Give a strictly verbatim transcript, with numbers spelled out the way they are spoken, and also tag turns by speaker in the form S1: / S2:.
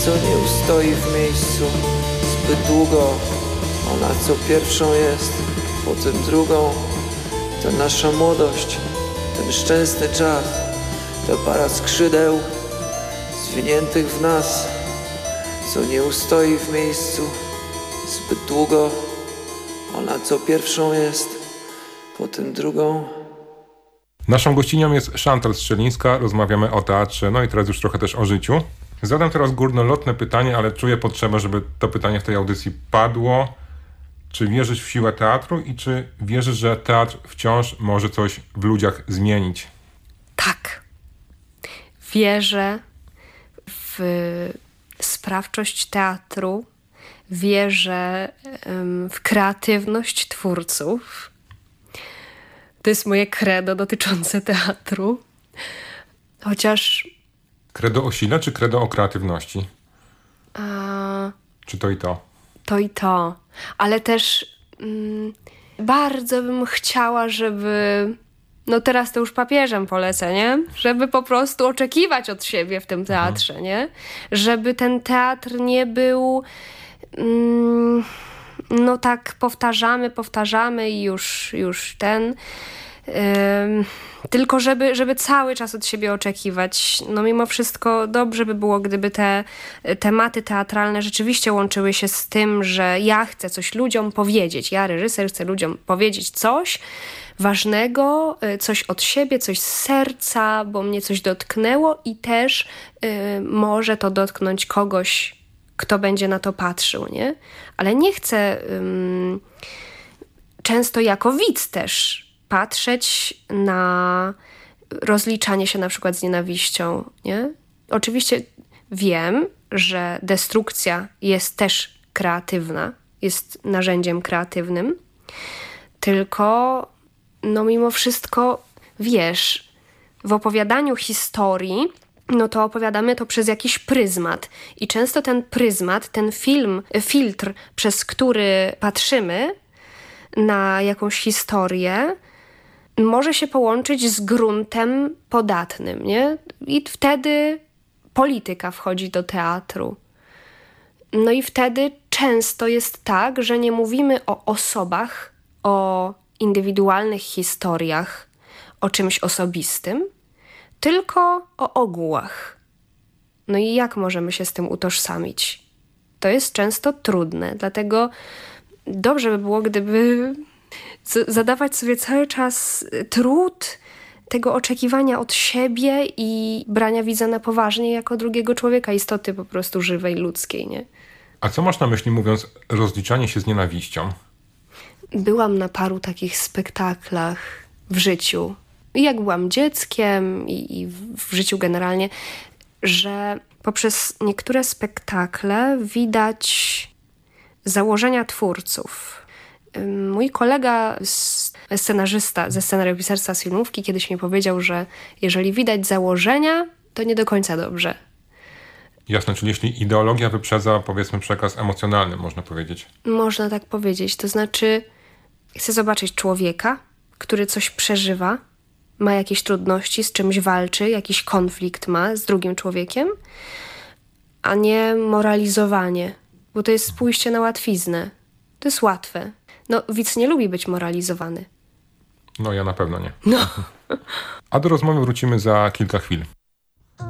S1: co nie ustoi w miejscu zbyt długo. Ona co pierwszą jest, potem drugą. To nasza młodość, ten szczęsny czas, ta para skrzydeł zwiniętych w nas, co nie ustoi w miejscu zbyt długo. Ona co pierwszą jest, potem drugą.
S2: Naszą gościnią jest Chantal Strzelińska, rozmawiamy o teatrze, no i teraz już trochę też o życiu. Zadam teraz górnolotne pytanie, ale czuję potrzebę, żeby to pytanie w tej audycji padło. Czy wierzysz w siłę teatru i czy wierzysz, że teatr wciąż może coś w ludziach zmienić?
S3: Tak. Wierzę w sprawczość teatru, wierzę w kreatywność twórców. To jest moje credo dotyczące teatru. Chociaż...
S2: Credo o sile czy credo o kreatywności?
S3: A...
S2: Czy to i to?
S3: To i to. Ale też mm, bardzo bym chciała, żeby... No teraz to już papieżem polecę, nie? Żeby po prostu oczekiwać od siebie w tym teatrze, mhm. nie? Żeby ten teatr nie był... Mm, no tak powtarzamy, powtarzamy i już, już ten... Ym, tylko żeby, żeby cały czas od siebie oczekiwać. No mimo wszystko dobrze by było, gdyby te tematy teatralne rzeczywiście łączyły się z tym, że ja chcę coś ludziom powiedzieć. Ja, reżyser, chcę ludziom powiedzieć coś ważnego, coś od siebie, coś z serca, bo mnie coś dotknęło i też y, może to dotknąć kogoś, kto będzie na to patrzył, nie? Ale nie chcę ym, często jako widz też patrzeć na rozliczanie się na przykład z nienawiścią, nie? Oczywiście wiem, że destrukcja jest też kreatywna, jest narzędziem kreatywnym, tylko no mimo wszystko, wiesz, w opowiadaniu historii no to opowiadamy to przez jakiś pryzmat. I często ten pryzmat, ten film, filtr, przez który patrzymy na jakąś historię, może się połączyć z gruntem podatnym, nie? I wtedy polityka wchodzi do teatru. No i wtedy często jest tak, że nie mówimy o osobach, o indywidualnych historiach, o czymś osobistym, tylko o ogółach. No i jak możemy się z tym utożsamić? To jest często trudne, dlatego dobrze by było, gdyby z- zadawać sobie cały czas trud tego oczekiwania od siebie i brania widza na poważnie jako drugiego człowieka, istoty po prostu żywej, ludzkiej, nie?
S2: A co masz na myśli, mówiąc rozliczanie się z nienawiścią?
S3: Byłam na paru takich spektaklach w życiu. I jak byłam dzieckiem i, i w życiu generalnie, że poprzez niektóre spektakle widać założenia twórców. Mój kolega, scenarzysta ze scenariopisarstwa z filmówki kiedyś mi powiedział, że jeżeli widać założenia, to nie do końca dobrze.
S2: Jasne, czyli jeśli ideologia wyprzedza, powiedzmy, przekaz emocjonalny, można powiedzieć.
S3: Można tak powiedzieć. To znaczy, chcę zobaczyć człowieka, który coś przeżywa, ma jakieś trudności, z czymś walczy, jakiś konflikt ma z drugim człowiekiem, a nie moralizowanie, bo to jest pójście na łatwiznę. To jest łatwe. No, widz nie lubi być moralizowany.
S2: No, ja na pewno nie.
S3: No.
S2: A do rozmowy wrócimy za kilka chwil.